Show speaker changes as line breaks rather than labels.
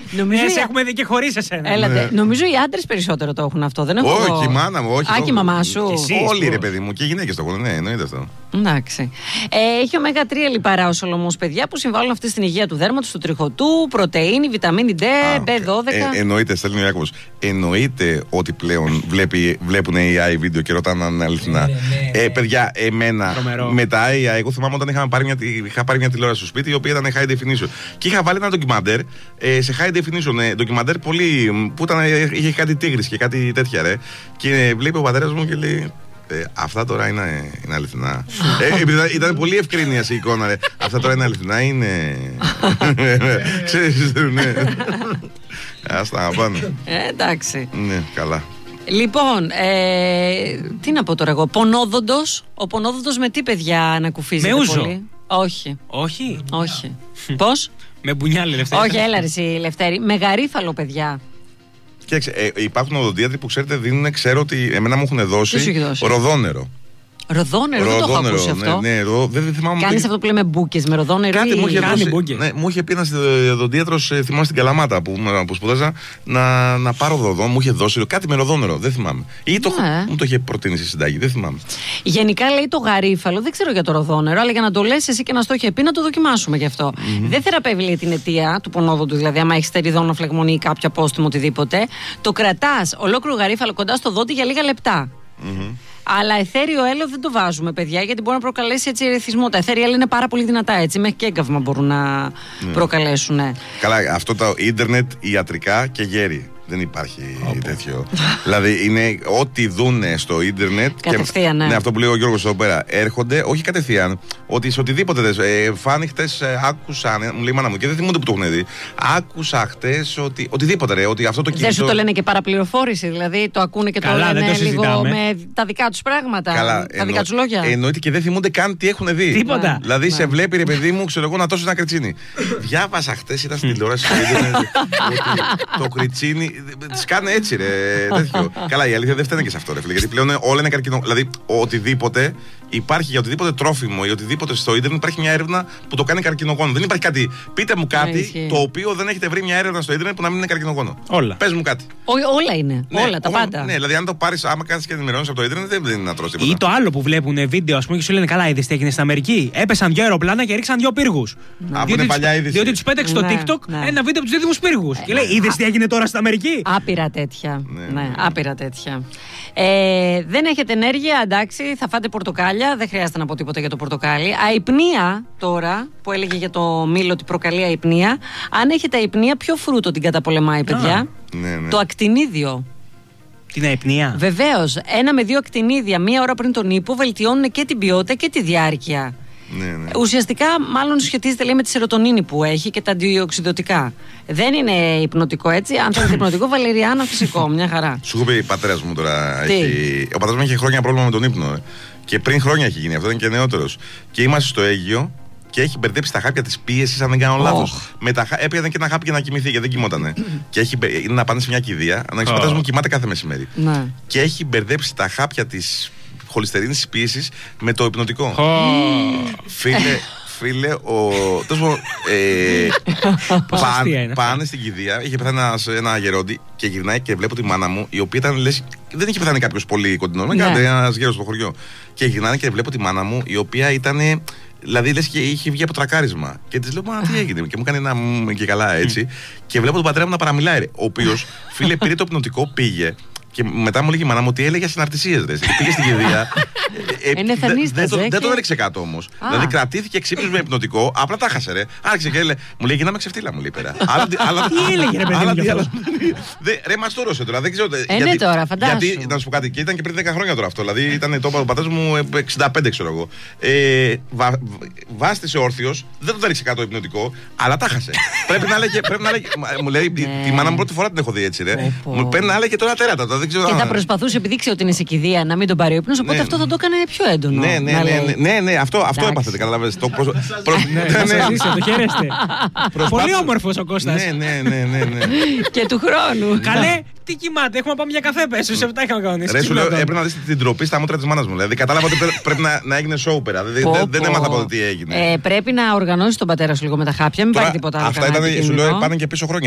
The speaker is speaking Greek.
Σε έχουμε δει και χωρίς εσένα.
Έλατε. Νομίζω οι άντρες περισσότερο το έχουν αυτό. Δεν έχω.
Όχι, η μάνα μου, όχι.
Α, και η μαμά σου.
Όλοι ρε παιδί μου, και οι γυναίκες το έχουν. Ναι, εννοείται αυτό.
Εντάξει. Έχει ω3 λιπαρά ο Σολομός, παιδιά, που συμβάλλουν αυτή στην υγεία του δέρματος, του τριχωτού, πρωτεΐνη, βιταμίνη D, B12.
Εννοείται, στέλνει ο Ιάκωβος. Εννοείται ότι πλέον βλέπουν AI βίντεο και ρωτάνε αν είναι αληθινά. Παιδιά, εμένα με τα AI, εγώ θυμάμαι όταν είχα πάρει μια τηλεόραση στο σπίτι, η οποία ήταν high definition. Και είχα βάλει ένα ντοκιμαντέρ σε high definition. Ντοκιμαντέρ πολύ. Που είχε κάτι τίγρης και κάτι τέτοια, ρε. Και βλέπει ο πατέρας μου και λέει. Αυτά τώρα είναι αληθινά. Ήταν πολύ ευκρίνεια η εικόνα, ρε. Αυτά τώρα είναι αληθινά, είναι. Ξέρεις, ναι. Άστα να πάνε.
Εντάξει.
Ναι, καλά.
Λοιπόν, τι να πω τώρα εγώ. Πονόδοντος. Ο πονόδοντος με τι, παιδιά, ανακουφίζεται
με ούζο.
πολύ? Όχι.
Όχι.
Πώς?
Με μπουνιάλι, Λευτέρη.
Όχι, έλα ρε εσύ, Λευτέρη. Με γαρίφαλο, παιδιά.
Κοίταξε, υπάρχουν οδοντίατροι που ξέρετε δίνουν, ξέρω ότι εμένα μου έχουν δώσει ροδόνερο.
Ροδόνερο, δεν το έχω ακούσει αυτό.
Ναι, δεν θυμάμαι.
Κάνεις αυτό που λέμε μπούκες με ροδόνερο?
Κάτι μου είχε κάνει μπούκες. Ναι, μου είχε πει ένας οδοντίατρος, θυμάμαι στην Καλαμάτα που σπούδαζα, να πάρω ροδόν, μου είχε δώσει κάτι με ροδόνερο, δεν θυμάμαι. Ή μου το είχε προτείνει στη συνταγή, δεν θυμάμαι.
Γενικά λέει το γαρίφαλο, δεν ξέρω για το ροδόνερο, αλλά για να το λες εσύ και να στο είχε πει, να το δοκιμάσουμε γι' αυτό. Δεν θεραπεύει την αιτία του πονόδοντου, δηλαδή άμα έχεις στεριδόνο, φλεγμονή ή κάποιο απόστιμο οτιδήποτε, το κρατάς ολόκληρο γαρίφαλο κοντά στο δόντι για λίγα λεπτά. Αλλά εθέριο έλαιο δεν το βάζουμε, παιδιά, γιατί μπορεί να προκαλέσει έτσι ερεθισμό. Τα εθέρια έλαια είναι πάρα πολύ δυνατά, έτσι, μέχρι και έγκαυμα μπορούν να προκαλέσουν.
Καλά, αυτό το ίντερνετ, ιατρικά και γέρι. Δεν υπάρχει τέτοιο. Δηλαδή είναι ό,τι δούνε στο ίντερνετ.
Κατευθείαν, ναι.
Αυτό που λέει ο Γιώργος εδώ πέρα. Έρχονται, όχι κατευθείαν, ότι σε οτιδήποτε. Φάνη χτες, άκουσα, μου λέει η μάνα μου και δεν θυμούνται που το έχουν δει. Άκουσα χτες ότι. Οτιδήποτε, ρε, ότι αυτό το κινητό.
Δεν σου το λένε και παραπληροφόρηση, δηλαδή το ακούνε και
καλά,
το λένε λίγο με τα δικά τους πράγματα.
Καλά,
τα δικά τους λόγια.
Εννοείται και δεν θυμούνται καν τι έχουν δει.
Τίποτα.
Δηλαδή σε βλέπει, ρε παιδί μου, ξέρω εγώ, να τόσο ένα κριτσίνι. Διάβασα χτες, ήταν στην τηλεόραση στο ίντερνετ ότι το κριτσίνι. Τις κάνε έτσι, ρε. Τέτοιο. Καλά, η αλήθεια δεν φταίνει και σε αυτό, ρε φίλε. Γιατί πλέον όλα είναι καρκίνο. Δηλαδή, οτιδήποτε υπάρχει για οτιδήποτε τρόφιμο ή οτιδήποτε στο ίντερνετ, υπάρχει μια έρευνα που το κάνει καρκινογόνο. Δεν υπάρχει κάτι. Πείτε μου κάτι το οποίο δεν έχετε βρει μια έρευνα στο ίντερνετ που να μην είναι καρκινογόνο.
Όλα.
Πες μου κάτι.
Όλα είναι. Ναι, όλα, τα πάντα.
Ναι, δηλαδή, αν το πάρεις, άμα κάτσεις και ενημερώνεις από το ίντερνετ, δεν είναι να τρως τίποτα.
Ή το άλλο που βλέπουν βίντεο, α πούμε, και σου λένε καλά, είδες τι έγινε στην Αμερική. Έπεσαν 2 αεροπλάνα και ρίξαν 2 πύργους. Διότι τους πέταξε στο TikTok ένα βίντεο από τους δίδυμους πύργους. Και λέει, είδες τι έγινε τώρα στην Αμερική.
Άπειρα τέτοια. Ναι, άπειρα τέτοια. Δεν έχετε ενέργεια, εντάξει, θα φάτε πορτοκάλια. Δεν χρειάζεται να πω τίποτα για το πορτοκάλι. Αϊπνία τώρα, που έλεγε για το μήλο ότι προκαλεί αϊπνία. Αν έχετε αϊπνία, ποιο φρούτο την καταπολεμάει, παιδιά?
Ναι.
Το ακτινίδιο.
Την αϊπνία.
Βεβαίως. 1 με 2 ακτινίδια μία ώρα πριν τον ύπο βελτιώνουν και την ποιότητα και τη διάρκεια.
Ναι.
Ουσιαστικά, μάλλον σχετίζεται λέει με τη σερωτονίνη που έχει και τα αντιοξυδωτικά. Δεν είναι υπνοτικό, έτσι. Αν θέλετε υπνοτικό, βαλεριάνα, φυσικό. Μια χαρά.
Σου έχω πει, πατέρας μου τώρα. Ο πατέρας μου είχε χρόνια πρόβλημα με τον ύπνο. Και πριν χρόνια έχει γίνει αυτό, είναι και νεότερος. Και είμαστε στο Αίγυο και έχει μπερδέψει τα χάπια της πίεσης, αν δεν κάνω λάθος. Έπαιρνε και ένα χάπι για να κοιμηθεί, γιατί δεν κοιμότανε. Και είναι να πάνε σε μια κηδεία. Ο πατέρας μου κοιμάται κάθε μεσημέρι. Και έχει μπερδέψει τα χάπια της χολυστερίνης πίεσης με το υπνοτικό. Φίλε, πάνε στην κηδεία, είχε πεθάνει ένα γερόντι και γυρνάει και βλέπω τη μάνα μου, η οποία ήταν, λες, δεν είχε πεθάνει κάποιος πολύ κοντινό, ένας γέρος στο χωριό. Και γυρνάνε και βλέπω τη μάνα μου, η οποία ήταν, δηλαδή λες και είχε βγει από τρακάρισμα. Και της λέω, μα τι έγινε? Και μου κάνει ένα και καλά έτσι. Και βλέπω τον πατέρα μου να παραμιλάει, ο οποίος, φίλε, πήρε το πνοτικό, πήγε. Και μετά μου λέγει η μάνα μου ότι έλεγε συναρτησίες. Πήγε στην κηδεία. Δεν τον έριξε κάτω όμως. Δηλαδή κρατήθηκε, ξύπνησε με υπνοτικό, απλά τα χάσε, ρε. Άρχισε και έλεγε, μου λέει, γίναμε ξεφτύλα, μου λέει πέρα.
Τι έλεγε, ρε παιδί μου?
Ρε, μαστούρωσε τώρα, δεν ξέρω.
Ναι, τώρα, φαντάσου.
Γιατί, να σου πω κάτι, και ήταν και πριν 10 χρόνια τώρα αυτό. Δηλαδή ήταν το πατέρας μου 65, ξέρω εγώ. Βάστησε όρθιος, δεν τον έριξε κάτω υπνοτικό, αλλά τα χάσε. Πρέπει να έλεγε, μου λέει, τη μάνα μου πρώτη φορά την έχω δει έτσι, ρε. Μου παίρνει να έλεγε τώρα τέρατα. Και
θα προσπαθούσε, επειδή ξέρει ότι είναι σε κηδεία, να μην τον πάρει ο ύπνος, οπότε αυτό θα το έκανε πιο έντονο.
Ναι, αυτό έπαθετε, καταλαβαίνετε.
Το χαίρεστε. Πολύ όμορφος ο Κώστας.
Ναι.
Και του χρόνου.
Καλέ, τι κοιμάται, έχουμε να πάμε για καφέ, πες, σε 7 είχαμε κανονίσει.
Ρε, σου λέω, έπρεπε να δεις την τροπή στα μούτρα της μάνας μου. Δηλαδή, κατάλαβα ότι πρέπει να έγινε σοου πέρα. Δεν έμαθα από τι έγινε.
Πρέπει να οργανώσεις τον πατέρα σου λίγο με τα χάπια, μην πάρει τίποτα άλλο.
Αυτά ήταν, σου λέω, πάνε και πίσω χρόνια.